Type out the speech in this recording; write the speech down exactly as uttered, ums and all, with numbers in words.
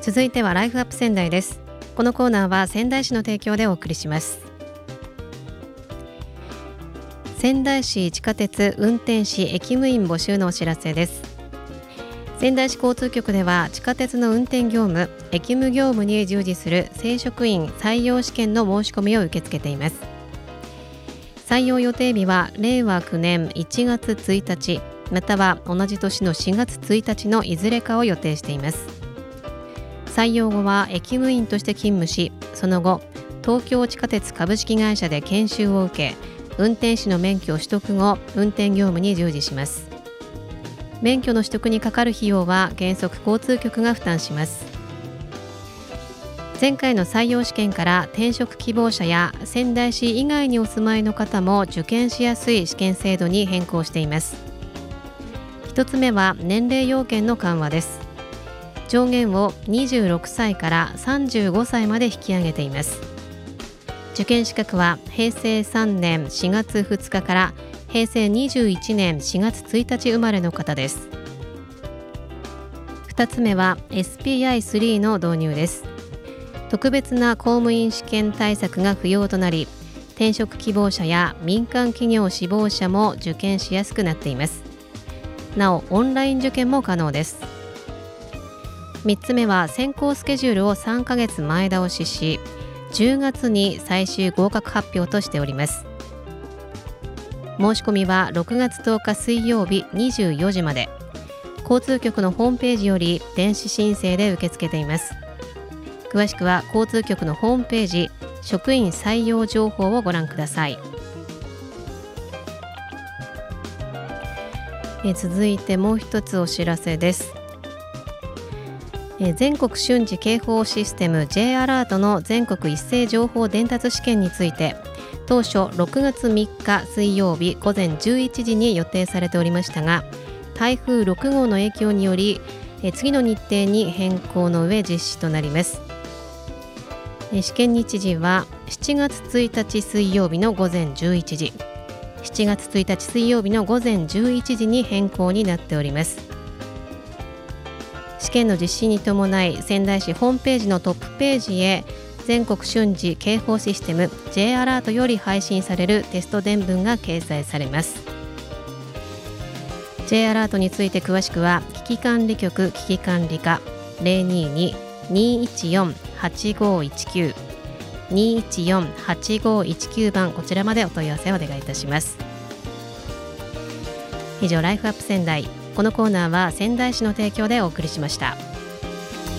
続いてはライフアップ仙台です。このコーナーは仙台市の提供でお送りします。仙台市地下鉄運転士駅務員募集のお知らせです。仙台市交通局では地下鉄の運転業務、駅務業務に従事する正職員採用試験の申し込みを受け付けています。採用予定日はれいわきゅうねんいちがつついたちまたは同じ年のしがつついたちのいずれかを予定しています。採用後は駅務員として勤務し、その後東京地下鉄株式会社で研修を受け、運転士の免許を取得後運転業務に従事します。免許の取得にかかる費用は原則交通局が負担します。前回の採用試験から転職希望者や仙台市以外にお住まいの方も受験しやすい試験制度に変更しています。一つ目は年齢要件の緩和です。上限をにじゅうろくさいからさんじゅうごさいまで引き上げています。受験資格はへいせいさんねんしがつふつかからへいせいにじゅういちねんしがつついたち生まれの方です。ふたつめは エスピーアイスリー の導入です。特別な公務員試験対策が不要となり、転職希望者や民間企業志望者も受験しやすくなっています。なおオンライン受験も可能です。みっつめは選考スケジュールをさんかげつまえ倒しし、じゅうがつに最終合格発表としております。申し込みはろくがつとおか水曜日にじゅうよじまで、交通局のホームページより電子申請で受け付けています。詳しくは交通局のホームページ職員採用情報をご覧ください。え続いてもう一つお知らせです。全国瞬時警報システム J アラートの全国一斉情報伝達試験について、当初ろくがつみっか水曜日ごぜんじゅういちじに予定されておりましたが、台風ろくごうの影響により次の日程に変更の上実施となります。試験日時はしちがつついたち水曜日のごぜんじゅういちじ、しちがつついたち水曜日のごぜんじゅういちじに変更になっております。試験の実施に伴い仙台市ホームページのトップページへ全国瞬時警報システム J アラートより配信されるテスト伝文が掲載されます。 J アラートについて詳しくは危機管理局危機管理課 ゼロにに にいちよん はちごいちきゅう にいちよん はちごいちきゅう 番、こちらまでお問い合わせをお願いいたします。以上ライフアップ仙台、このコーナーは仙台市の提供でお送りしました。